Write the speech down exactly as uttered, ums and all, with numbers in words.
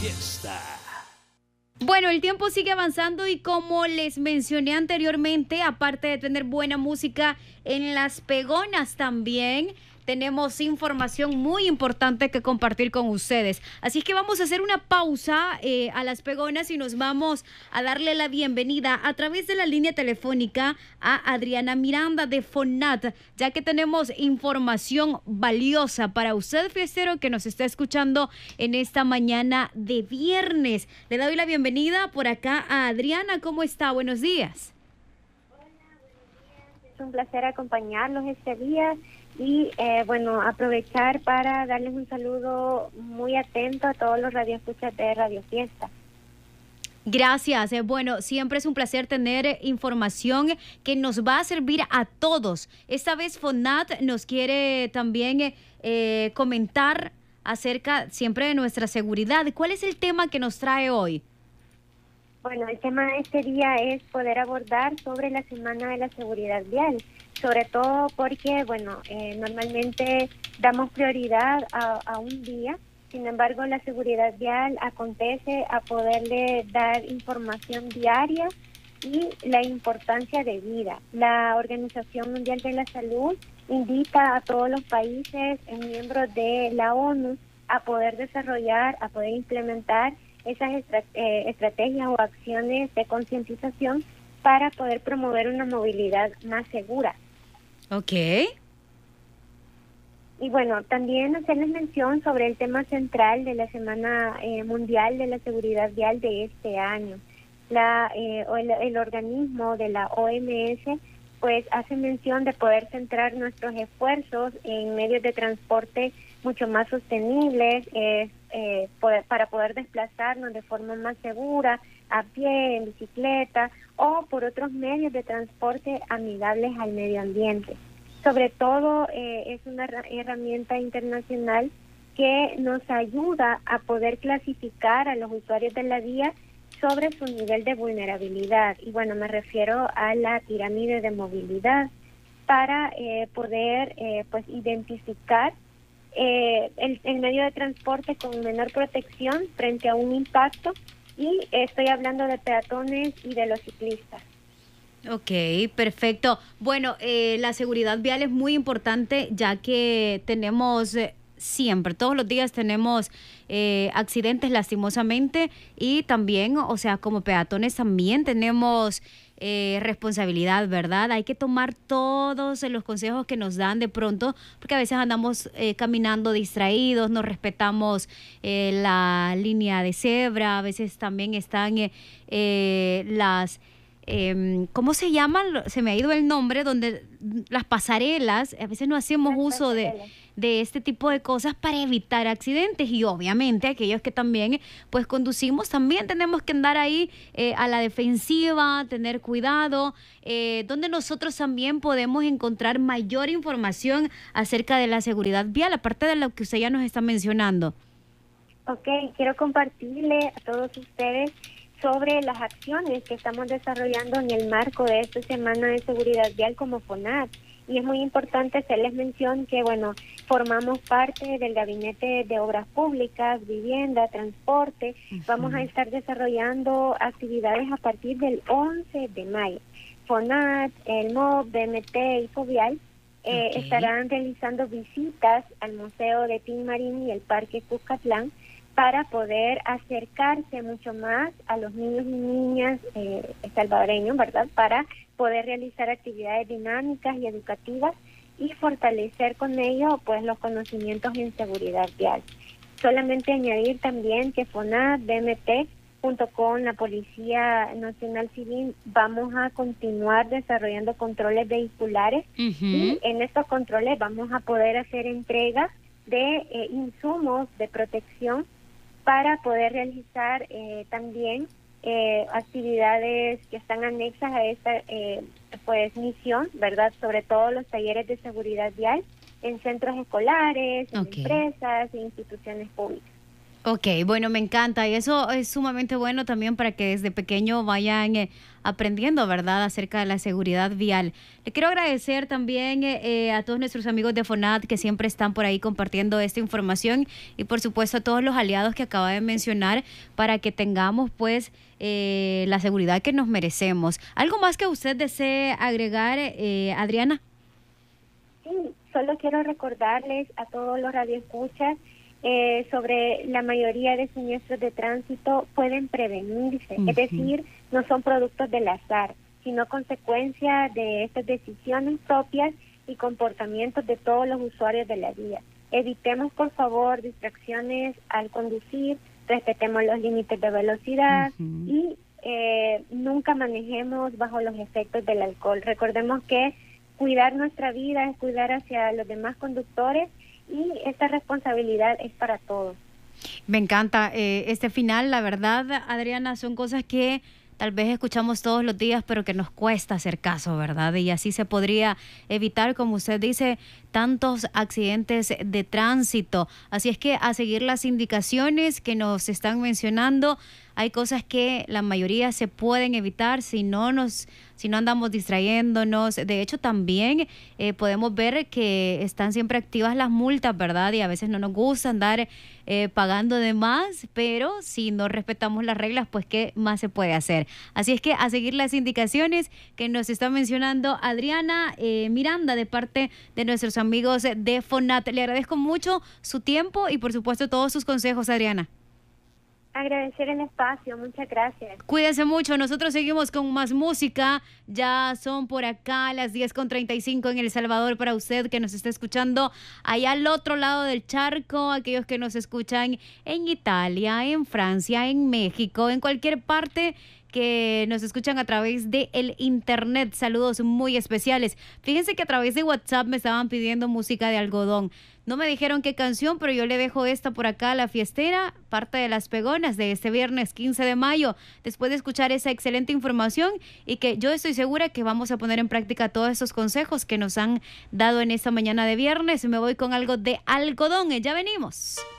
Fiesta. Bueno, el tiempo sigue avanzando y como les mencioné anteriormente, aparte de tener buena música en Las Pegonas también tenemos información muy importante que compartir con ustedes. Así que vamos a hacer una pausa eh, a Las Pegonas y nos vamos a darle la bienvenida a través de la línea telefónica a Adriana Miranda de FONAT, ya que tenemos información valiosa para usted, fiestero, que nos está escuchando en esta mañana de viernes. Le doy la bienvenida por acá a Adriana. ¿Cómo está? Buenos días. Es un placer acompañarlos este día y, eh, bueno, aprovechar para darles un saludo muy atento a todos los radioescuchas de Radio Fiesta. Gracias. Eh, bueno, siempre es un placer tener eh, información que nos va a servir a todos. Esta vez FONAT nos quiere también eh, eh, comentar acerca siempre de nuestra seguridad. ¿Cuál es el tema que nos trae hoy? Bueno, el tema de este día es poder abordar sobre la Semana de la Seguridad Vial, sobre todo porque, bueno, eh, normalmente damos prioridad a, a un día, sin embargo, la seguridad vial acontece a poderle dar información diaria y la importancia de vida. La Organización Mundial de la Salud invita a todos los países miembros de la ONU a poder desarrollar, a poder implementar esas estra eh, estrategias o acciones de concientización para poder promover una movilidad más segura. Ok. Y bueno, también hacerles mención sobre el tema central de la Semana eh, Mundial de la Seguridad Vial de este año. La, eh, el, el organismo de la O M S pues hace mención de poder centrar nuestros esfuerzos en medios de transporte mucho más sostenibles, eh, eh, poder, para poder desplazarnos de forma más segura, a pie, en bicicleta o por otros medios de transporte amigables al medio ambiente. Sobre todo eh, es una herramienta internacional que nos ayuda a poder clasificar a los usuarios de la vía sobre su nivel de vulnerabilidad. Y bueno, me refiero a la pirámide de movilidad para eh, poder eh, pues identificar eh, el, el medio de transporte con menor protección frente a un impacto, y estoy hablando de peatones y de los ciclistas. Ok, perfecto. Bueno, eh, la seguridad vial es muy importante ya que tenemos eh, siempre, todos los días tenemos eh, accidentes lastimosamente, y también, o sea, como peatones también tenemos eh, responsabilidad, ¿verdad? Hay que tomar todos los consejos que nos dan de pronto, porque a veces andamos eh, caminando distraídos, no respetamos eh, la línea de cebra, a veces también están eh, eh, las... Eh, ¿cómo se llaman? Se me ha ido el nombre, donde las pasarelas, a veces no hacemos Las uso de, pasarelas. de este tipo de cosas para evitar accidentes, y obviamente aquellos que también pues conducimos también tenemos que andar ahí eh, a la defensiva, tener cuidado, eh, donde nosotros también podemos encontrar mayor información acerca de la seguridad vial, aparte de lo que usted ya nos está mencionando. Ok, quiero compartirle a todos ustedes sobre las acciones que estamos desarrollando en el marco de esta Semana de Seguridad Vial como FONAT. Y es muy importante hacerles mención que, bueno, formamos parte del Gabinete de Obras Públicas, Vivienda, Transporte. Uh-huh. Vamos a estar desarrollando actividades a partir del once de mayo. FONAT, el M O B, B M T y FOVIAL eh, okay. estarán realizando visitas al Museo de Tin Marín y el Parque Cuscatlán para poder acercarse mucho más a los niños y niñas eh, salvadoreños, ¿verdad? Para poder realizar actividades dinámicas y educativas y fortalecer con ello pues los conocimientos en seguridad vial. Solamente añadir también que FONAT, B M T, junto con la Policía Nacional Civil, vamos a continuar desarrollando controles vehiculares. Uh-huh. Y en estos controles vamos a poder hacer entrega de eh, insumos de protección para poder realizar eh, también eh, actividades que están anexas a esta eh, pues misión, ¿verdad? Sobre todo los talleres de seguridad vial en centros escolares, en okay. empresas e instituciones públicas. Ok, bueno, me encanta y eso es sumamente bueno también para que desde pequeño vayan eh, aprendiendo, ¿verdad?, acerca de la seguridad vial. Le quiero agradecer también eh, eh, a todos nuestros amigos de FONAT que siempre están por ahí compartiendo esta información y por supuesto a todos los aliados que acaba de mencionar para que tengamos pues eh, la seguridad que nos merecemos. ¿Algo más que usted desee agregar, eh, Adriana? Sí, solo quiero recordarles a todos los radioescuchas Eh, sobre la mayoría de siniestros de tránsito pueden prevenirse, uh-huh. Es decir, no son productos del azar, sino consecuencia de estas decisiones propias y comportamientos de todos los usuarios de la vía. Evitemos, por favor, distracciones al conducir, respetemos los límites de velocidad uh-huh. y eh, nunca manejemos bajo los efectos del alcohol. Recordemos que cuidar nuestra vida es cuidar hacia los demás conductores y esta responsabilidad es para todos. Me encanta eh, este final, la verdad, Adriana, son cosas que tal vez escuchamos todos los días, pero que nos cuesta hacer caso, ¿verdad? Y así se podría evitar, como usted dice, tantos accidentes de tránsito. Así es que a seguir las indicaciones que nos están mencionando, hay cosas que la mayoría se pueden evitar si no nos, si no andamos distrayéndonos. De hecho, también eh, podemos ver que están siempre activas las multas, ¿verdad? Y a veces no nos gusta andar eh, pagando de más, pero si no respetamos las reglas, pues ¿qué más se puede hacer? Así es que a seguir las indicaciones que nos está mencionando Adriana eh, Miranda de parte de nuestros amigos de FONAT. Le agradezco mucho su tiempo y por supuesto todos sus consejos, Adriana. Agradecer el espacio, muchas gracias. Cuídense mucho, nosotros seguimos con más música, ya son por acá las diez con treinta y cinco en El Salvador para usted que nos está escuchando allá al otro lado del charco, aquellos que nos escuchan en Italia, en Francia, en México, en cualquier parte que nos escuchan a través de el internet. Saludos muy especiales. Fíjense que a través de WhatsApp me estaban pidiendo música de algodón. No me dijeron qué canción, pero yo le dejo esta por acá a la fiestera, parte de Las Pegonas de este viernes quince de mayo, después de escuchar esa excelente información y que yo estoy segura que vamos a poner en práctica todos esos consejos que nos han dado en esta mañana de viernes. Me voy con algo de algodón. Ya venimos.